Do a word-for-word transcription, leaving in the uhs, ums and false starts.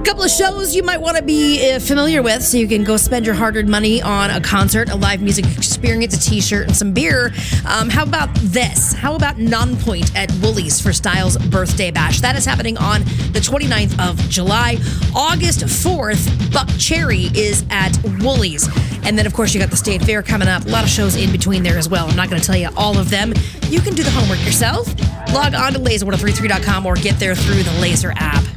couple of shows you might want to be uh, familiar with so you can go spend your hard-earned money on a concert, a live music experience, a t-shirt, and some beer. Um, how about this? How about Nonpoint at Woolies for Styles' birthday bash? That is happening on the twenty-ninth of July. August fourth, Buck Cherry is at Woolies. And then, of course, you got the State Fair coming up. A lot of shows in between there as well. I'm not going to tell you all of them. You can do the homework yourself. Log on to laser one oh three three dot com or get there through the Laser app.